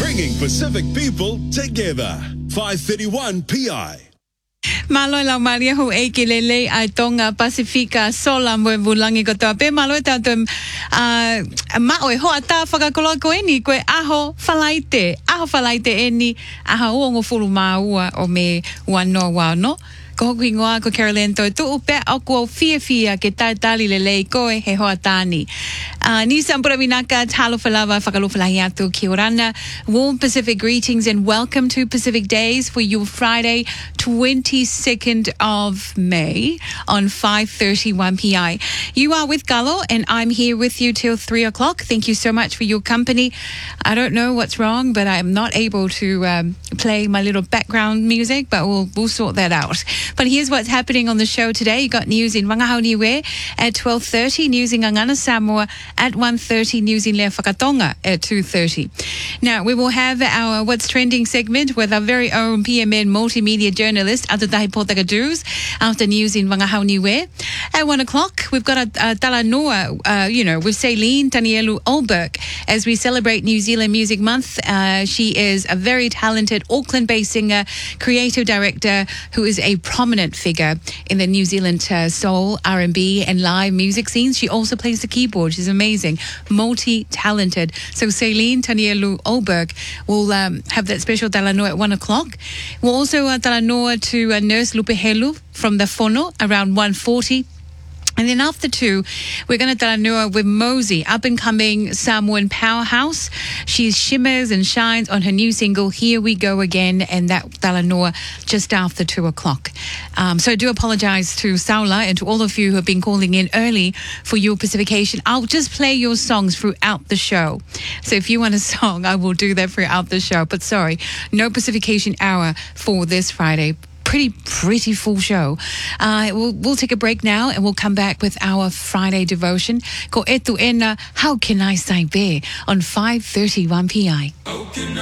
bringing Pacific people together. 531 PI. Maloi lau maria ho e ke lele ai tonga Pasifika sola mo bulangi ko to pe maloi ta to ma oi ho ata whakakolo ko eni koe aho falaite eni aho o ngo fulu maua o me wano wano ko hoki ngoa ko Carolyn to tu upe ako fia ke tali lele koe he ho atani ni sampura minaka talo falava whakalo falahiatu ki orana. Warm Pacific greetings and welcome to Pacific Days for your Friday 22nd of May on 5:31 PI. You are with Galo and I'm here with you till 3 o'clock. Thank you so much for your company. I don't know what's wrong, but I'm not able to play my little background music, but we'll sort that out. But here's what's happening on the show today. You got news in Wangahauniwe at 12:30, news in Ngangana Samoa at 1:30, news in Lea Whakatonga at 2:30. Now, we will have our What's Trending segment with our very own PMN multimedia journalist, Atatahi Potakadu's, after news in Wangahauniwe. At 1 o'clock, we've got a Talanoa, with Celine Tanielu Olberg as we celebrate New Zealand Music Month. She is a very talented Auckland-based singer, creative director, who is a prominent figure in the New Zealand soul, R&B and live music scenes. She also plays the keyboard. She's amazing, multi-talented. So Celine Tanielu Olberg will have that special Talanoa at 1 o'clock. We'll also Talanoa to Nurse Lupehelu from the Fono around 1:40. And then after 2, we're going to Talanoa with Mosey, up-and-coming Samoan powerhouse. She shimmers and shines on her new single, Here We Go Again, and that Talanoa just after 2 o'clock. So I do apologize to Saula and to all of you who have been calling in early for your Pacification. I'll just play your songs throughout the show. So if you want a song, I will do that throughout the show. But sorry, no Pacification hour for this Friday. Pretty full show. We'll take a break now and we'll come back with our Friday devotion. Ko etu ena, how can I say be on 5:31 PI?